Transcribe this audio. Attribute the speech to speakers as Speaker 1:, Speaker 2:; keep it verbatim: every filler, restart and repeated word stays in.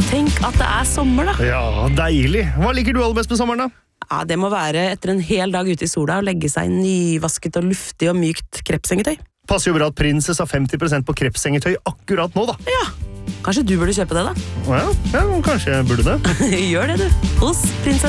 Speaker 1: Tenk at det er sommer da.
Speaker 2: Ja, deilig. Hva liker du aller best med sommeren da?
Speaker 1: Ja, det må være etter en hel dag ute i sola og legge seg i nyvasket og luftig og mykt krepsengetøy.
Speaker 2: Passer jo bra at Princess har femti prosent på krepsengetøy akkurat nå da.
Speaker 1: Ja, kanskje du burde kjøpe det da?
Speaker 2: Ja, ja kanskje jeg burde det.
Speaker 1: Gjør det du, hos Princess.